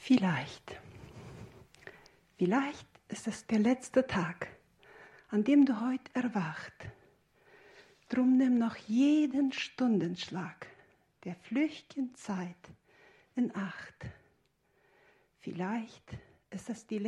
Vielleicht ist es der letzte Tag, an dem du heute erwacht. Drum nimm noch jeden Stundenschlag der flüchtigen Zeit in Acht. Vielleicht ist es die